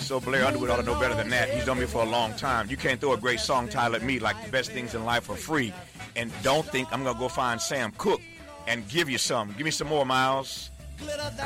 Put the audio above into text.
So Blair Underwood ought to know better than that. He's known me for a long time. You can't throw a great song title at me like the best things in life are free. And don't think I'm going to go find Sam Cooke and give you some. Give me some more, Miles.